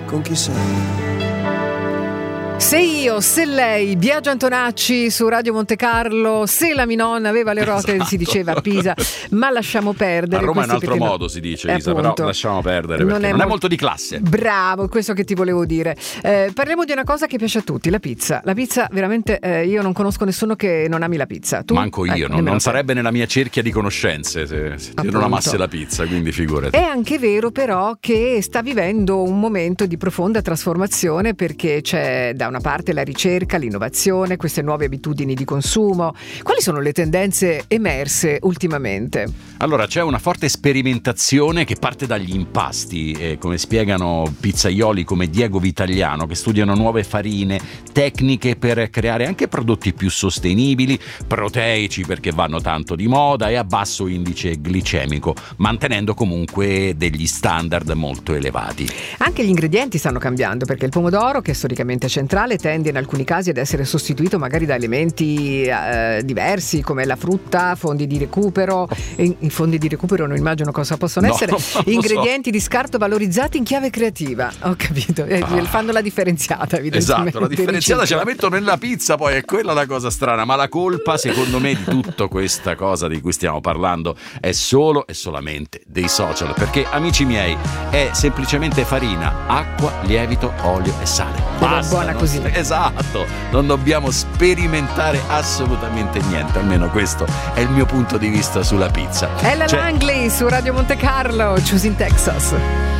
con chi sei. Se io, se lei, Biagio Antonacci su Radio Monte Carlo, se la Minonna aveva le ruote, esatto. Si diceva a Pisa, ma lasciamo perdere. A Roma è un altro perché modo si dice, Isa, però lasciamo perdere perché non è molto di classe. Bravo, questo che ti volevo dire. Parliamo di una cosa che piace a tutti, la pizza. La pizza veramente, io non conosco nessuno che non ami la pizza. Tu? Manco io, non sarebbe nella mia cerchia di conoscenze se non amasse la pizza, quindi figurati. È anche vero però che sta vivendo un momento di profonda trasformazione, perché c'è da una parte la ricerca, l'innovazione, queste nuove abitudini di consumo. Quali sono le tendenze emerse ultimamente? Allora, c'è una forte sperimentazione che parte dagli impasti, come spiegano pizzaioli come Diego Vitagliano, che studiano nuove farine, tecniche per creare anche prodotti più sostenibili, proteici perché vanno tanto di moda e a basso indice glicemico, mantenendo comunque degli standard molto elevati. Anche gli ingredienti stanno cambiando, perché il pomodoro, che è storicamente centrale, tende in alcuni casi ad essere sostituito magari da elementi diversi come la frutta, fondi di recupero. I fondi di recupero non immagino cosa possono essere. Ingredienti di scarto valorizzati in chiave creativa. Ho capito, fanno la differenziata evidentemente. Esatto, la differenziata ce la mettono nella pizza, poi è quella la cosa strana, ma la colpa secondo me di tutta questa cosa di cui stiamo parlando è solo e solamente dei social, perché amici miei è semplicemente farina, acqua, lievito, olio e sale. Basta, buona così. Esatto, non dobbiamo sperimentare assolutamente niente, almeno questo è il mio punto di vista sulla pizza. Ella Langley su Radio Monte Carlo, Choosing Texas.